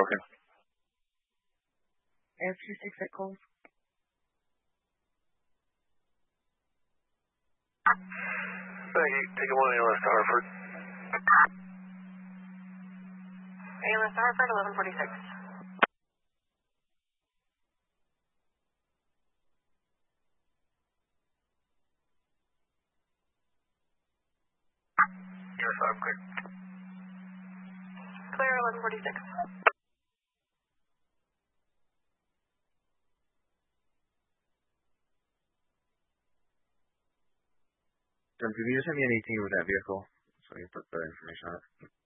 Okay. Air 26 at Coles. Thank you. Take 1 ALS to Hartford. ALS to Hartford, 1146. Yes, I'm clear. Clear, 1146. Can you send me anything with that vehicle so I can put the information on it?